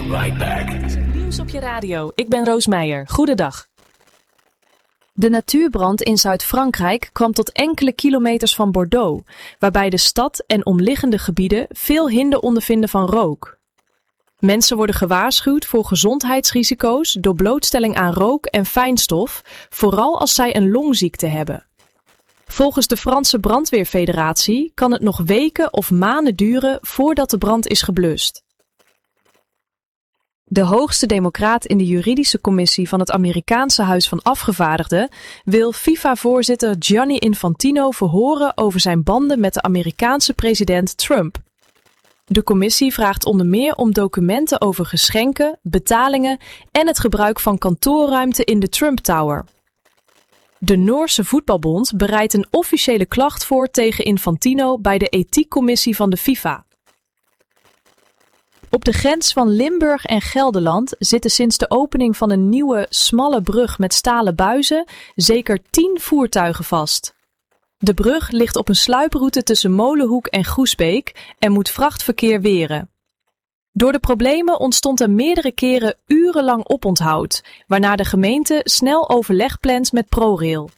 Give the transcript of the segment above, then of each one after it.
right back. Nieuws op je radio. Ik ben Roos Meijer. Goedendag. De natuurbrand in Zuid-Frankrijk kwam tot enkele kilometers van Bordeaux, waarbij de stad en omliggende gebieden veel hinder ondervinden van rook. Mensen worden gewaarschuwd voor gezondheidsrisico's door blootstelling aan rook en fijnstof, vooral als zij een longziekte hebben. Volgens de Franse Brandweerfederatie kan het nog weken of maanden duren voordat de brand is geblust. De hoogste democraat in de juridische commissie van het Amerikaanse Huis van Afgevaardigden wil FIFA-voorzitter Gianni Infantino verhoren over zijn banden met de Amerikaanse president Trump. De commissie vraagt onder meer om documenten over geschenken, betalingen en het gebruik van kantoorruimte in de Trump Tower. De Noorse voetbalbond bereidt een officiële klacht voor tegen Infantino bij de ethiekcommissie van de FIFA. Op de grens van Limburg en Gelderland zitten sinds de opening van een nieuwe, smalle brug met stalen buizen zeker 10 voertuigen vast. De brug ligt op een sluiproute tussen Molenhoek en Groesbeek en moet vrachtverkeer weren. Door de problemen ontstond er meerdere keren urenlang oponthoud, waarna de gemeente snel overleg plant met ProRail.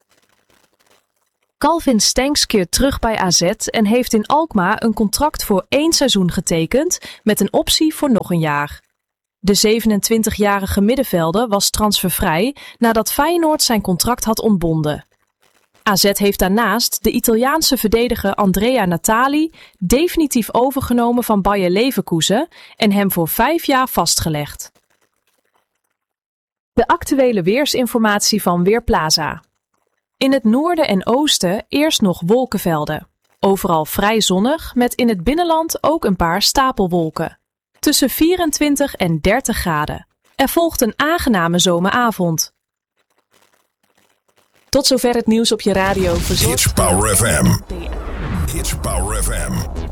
Calvin Stenks keert terug bij AZ en heeft in Alkmaar een contract voor 1 seizoen getekend met een optie voor nog een jaar. De 27-jarige middenvelder was transfervrij nadat Feyenoord zijn contract had ontbonden. AZ heeft daarnaast de Italiaanse verdediger Andrea Natali definitief overgenomen van Bayer Leverkusen en hem voor 5 jaar vastgelegd. De actuele weersinformatie van Weerplaza. In het noorden en oosten eerst nog wolkenvelden. Overal vrij zonnig, met in het binnenland ook een paar stapelwolken. Tussen 24 en 30 graden. Er volgt een aangename zomeravond. Tot zover het nieuws op je radio. It's Power FM. It's Power FM.